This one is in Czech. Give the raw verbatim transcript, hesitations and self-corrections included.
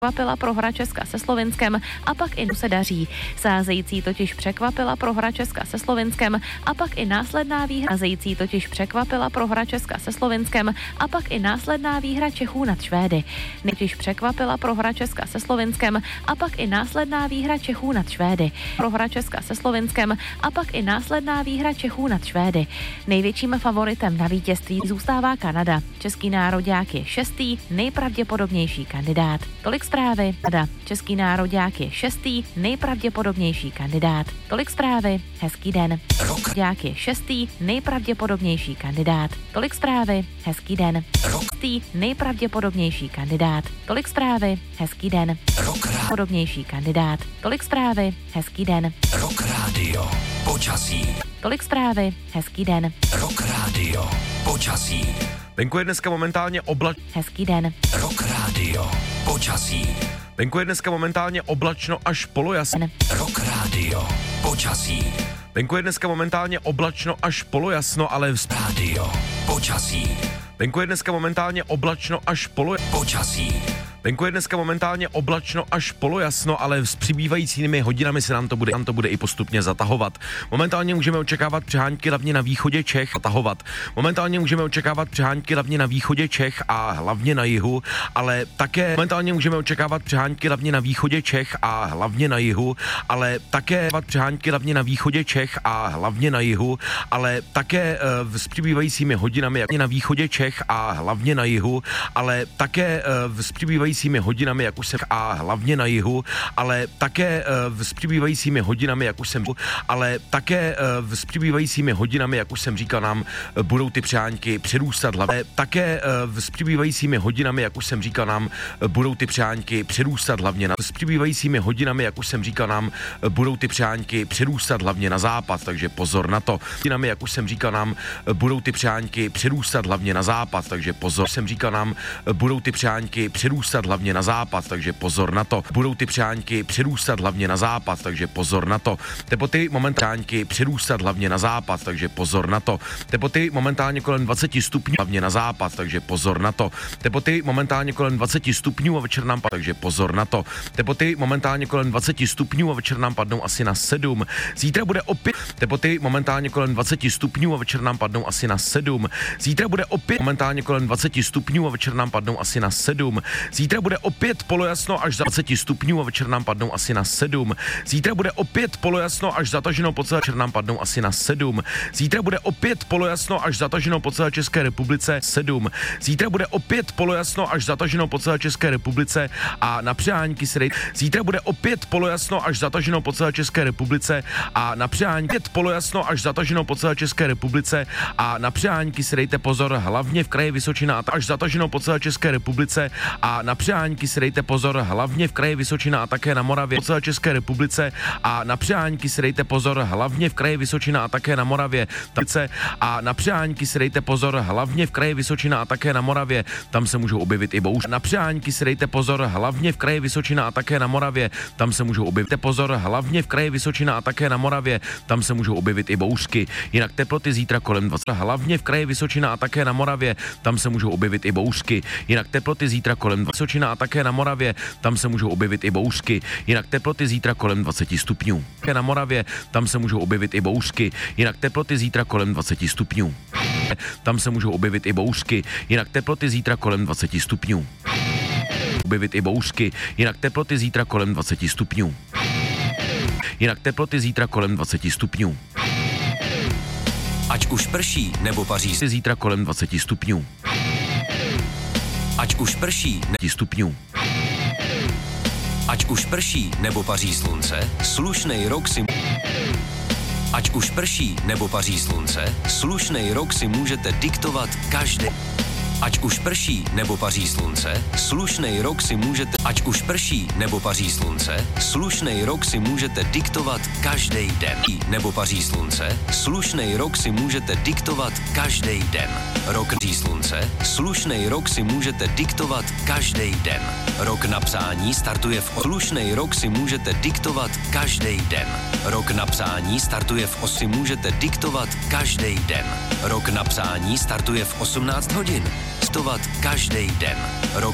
Překvapila prohra Česka se Slovinskem a pak i se daří. Sázející totiž překvapila prohra Česka se Slovinskem a pak i následná výhra. Sázející totiž překvapila prohra Česka se Slovinskem a pak i následná výhra Čechů nad Švédy. Totiž překvapila prohra Česka se Slovinskem a pak i následná výhra Čechů nad Švédy. Prohra Česka se Slovinskem a pak i následná výhra Čechů nad Švédy. Největším favoritem na vítězství zůstává Kanada. Český nároďák je šestý, nejpravděpodobnější kandidát. Tolik zprávy. Český nároďák je šestý, nejpravděpodobnější kandidát. Tolik zprávy. Hezký den. Nároďák je šestý, nejpravděpodobnější kandidát. Tolik zprávy. Hezký den. Šestý, nejpravděpodobnější kandidát. Tolik zprávy. Hezký den. Podobnější kandidát. Tolik zprávy. Hezký den. Rock Radio. Počasí. Tolik zprávy. Hezký den. Rock Radio. Počasí. Venku je dneska momentálně oblačno. Hezký den. Rock Radio. Počasí. Venku je dneska momentálně oblačno až polojasno. Rock Radio. Počasí. Venku je dneska momentálně oblačno až polojasno, ale v Radio. Počasí. Venku je dneska momentálně oblačno až polojasno. Počasí. Venku je dneska momentálně oblačno až polojasno, ale s přibývajícími hodinami se nám to bude, nám to bude i postupně zatahovat. Momentálně můžeme očekávat přehánky hlavně na východě Čech zatahovat. Momentálně můžeme očekávat přehánky hlavně na východě Čech a hlavně na jihu, ale také momentálně můžeme očekávat přehánky hlavně na východě Čech a hlavně na jihu, ale také přehánky hlavně na východě Čech a hlavně na jihu, ale také uh, s přibývajícími hodinami jak na východě Čech a hlavně na jihu, ale také uh, s přibývajícími hodinami, jak už jsem a hlavně na jihu, ale také uh, s přibývajícími hodinami, jak už jsem ale také uh, s přibývajícími hodinami, jak už jsem říkal, nám uh, budou ty přehánky přerůstat hlavně. Také uh, s přibývajícími hodinami, jak už jsem říkal, nám uh, budou ty přehánky přerůstat hlavně na s přibývajícími hodinami, jak už jsem říkal, nám uh, budou ty přehánky přerůstat hlavně na západ, takže pozor na to. Hodinami, jak už jsem říkal, nám uh, budou ty přehánky přerůstat hlavně na západ, takže pozor. Jsem říkal, nám uh, budou ty přehánky přerůstat hlavně na západ, takže pozor na to. Budou ty přehánky přerůstat hlavně na západ, takže pozor na to. Teploty momentálně přerůstat hlavně na západ, takže pozor na to. Teploty momentálně kolem dvacet stupňů hlavně na západ, takže pozor na to. Teploty momentálně kolem dvacet stupňů a večer nám padnou, takže pozor na to. Teploty momentálně kolem dvacet stupňů a večer nám padnou asi na sedm. Zítra bude opět teploty momentálně kolem dvacet stupňů a večer nám padnou asi na sedm. Zítra bude opět momentálně kolem dvacet stupňů a večer nám padnou asi na sedm. Zítra bude opět polojasno až za dvacet stupňů a večer nám padnou asi na sedm. Zítra bude opět polojasno až zataženo po celé večer nám padnou asi na sedm. Zítra bude opět polojasno až zataženo po celé České republice sedm. Zítra bude opět polojasno až zataženo po celé České republice a na přehánky se dejte. Zítra bude opět polojasno až zataženo po celé České republice a na přehánky opět polojasno až zataženo po celé České republice a na přehánky se dejte pozor, hlavně v kraji Vysočina a až zataženo po celé České republice a na přehánky si dejte pozor, hlavně v kraji Vysočina a také na Moravě po celé České republice a na přehánky si dejte pozor, hlavně v kraji Vysočina a také na Moravě a na přehánky si dejte pozor, hlavně v kraji Vysočina a také na Moravě, tam se můžou objevit i bouřky. Na přehánky si dejte pozor, hlavně v kraji Vysočina a také na Moravě, tam se můžou objevit pozor, hlavně v kraji Vysočina a také na Moravě, tam se můžou objevit i bouřky. Jinak teploty zítra kolem dvacet, hlavně v kraji Vysočina a také na Moravě, tam se můžou objevit i bouřky. Jinak teploty zítra kolem dvacet, Vysočina a také na Moravě, tam se můžou objevit i bouřky. Jinak teploty zítra kolem dvacet stupňů. Na Moravě, tam se můžou objevit i bouřky. Jinak teploty zítra kolem dvacet stupňů. Tam se můžou objevit i bouřky. Jinak teploty zítra kolem dvacet stupňů. Objevit i bouřky. Jinak teploty zítra kolem dvacet stupňů. Jinak teploty zítra kolem dvacet stupňů. Ať už prší nebo paří zítra kolem dvacet stupňů. Ať už prší ne stupňů. Ať už prší nebo paří slunce, slušnej rok si Ať už prší nebo paří slunce, slušnej rok si můžete diktovat každý. Ať už prší nebo paří slunce, slušnej rok si můžete Ať už prší nebo paří slunce, slušnej rok si můžete diktovat každý den. Nebo paří slunce, slušnej rok si můžete diktovat každý den. Rok paří slunce, slušnej rok si můžete diktovat každý den. Rok na psání startuje v slušnej rok si můžete diktovat každý den. Rok na psání startuje v osi můžete diktovat každý den. Rok na psání startuje v osmnáct hodin. Diktovat každý den. Rok